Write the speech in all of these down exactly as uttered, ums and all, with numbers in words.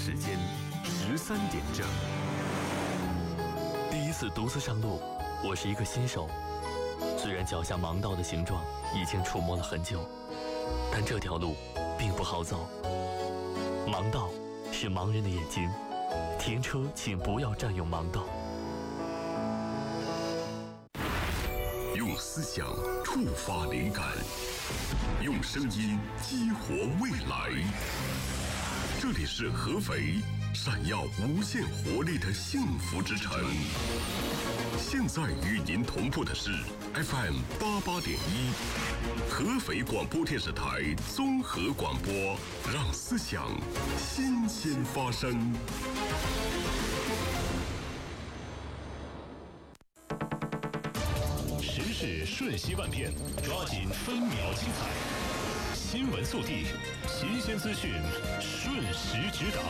时间十三点整。 第一次独自上路，我是一个新手。虽然脚下盲道的形状已经触摸了很久，但这条路并不好走。盲道是盲人的眼睛，停车请不要占用盲道。 用思想触发灵感，用声音激活未来。这里是合肥，闪耀无限活力的幸福之城。现在与您同步的是 F M 八八点一，合肥广播电视台综合广播，让思想新鲜发生。 时事瞬息万变，抓紧分秒精彩。新闻速递，新鲜资讯，瞬时直达。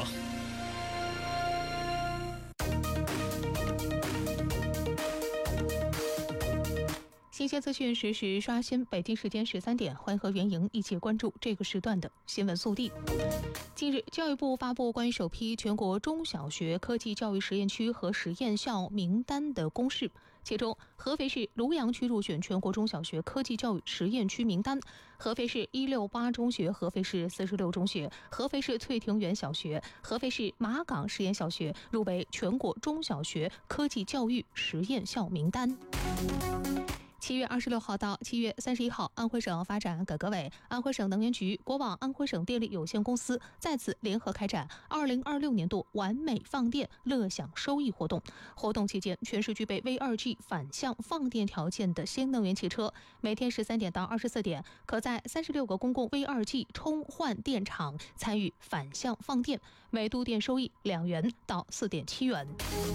新鲜资讯实时刷新，北京时间十三点，欢迎和袁莹一起关注这个时段的新闻速递。近日，教育部发布关于首批全国中小学科技教育实验区和实验校名单的公示，其中合肥市庐阳区入选全国中小学科技教育实验区名单，合肥市一六八中学、合肥市四十六中学、合肥市翠亭园小学、合肥市马岗实验小学入围全国中小学科技教育实验校名单。七月二十六号到七月三十一号，安徽省发展改革委、安徽省能源局、国网安徽省电力有限公司再次联合开展二零二六年度完美放电乐享收益活动。活动期间，全市具备 V 二 G 反向放电条件的新能源汽车，每天十三点到二十四点，可在三十六个公共 V 二 G 充换电厂参与反向放电，每度电收益两元到四点七元。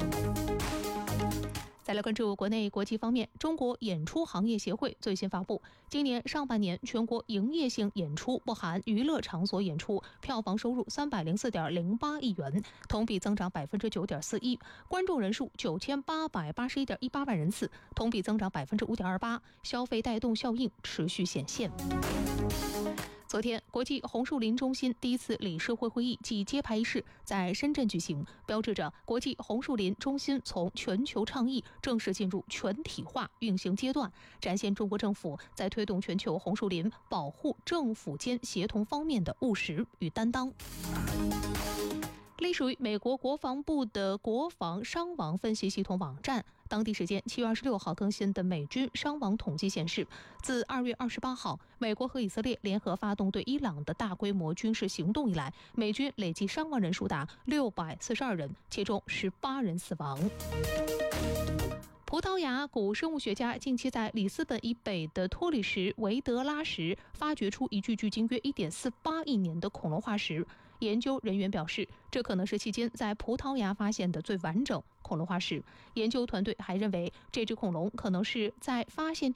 再来关注国内国际方面，中国演出行业协会最新发布，今年上半年全国营业性演出不含娱乐场所演出票房收入三百零四点零八亿元，同比增长百分之九点四一，观众人数九千八百八十一点一八万人次，同比增长百分之五点二八，消费带动效应持续显现。昨天，国际红树林中心第一次理事会会议暨揭牌仪式在深圳举行，标志着国际红树林中心从全球倡议正式进入全体化运行阶段，展现中国政府在推动全球红树林保护政府间协同方面的务实与担当。隶属于美国国防部的国防伤亡分析系统网站当地时间七月二十六号更新的美军伤亡统计显示，自二月二十八号美国和以色列联合发动对伊朗的大规模军事行动以来，美军累计伤亡人数达六百四十二人，其中十八人死亡。葡萄牙古生物学家近期在里斯本以北的托里什维德拉石发掘出一具距今约 一点四八亿年的恐龙化石。研究人员表示，这可能是迄今在葡萄牙发现的最完整恐龙化石。研究团队还认为，这只恐龙可能是在发现